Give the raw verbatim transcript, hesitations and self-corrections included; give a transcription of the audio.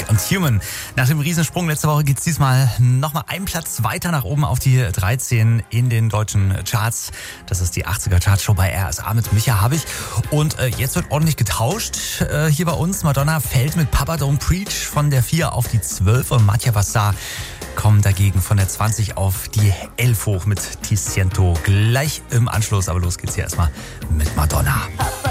und Human. Nach dem Riesensprung letzte Woche geht's diesmal nochmal einen Platz weiter nach oben auf die dreizehn in den deutschen Charts. Das ist die achtziger Chartshow bei R S A mit Micha Habich. Und äh, jetzt wird ordentlich getauscht äh, hier bei uns. Madonna fällt mit Papa Don't Preach von der vier auf die zwölf und Mattia Vassar kommen dagegen von der zwanzig auf die elf hoch mit Ti Siento gleich im Anschluss. Aber los geht's hier erstmal mit Madonna.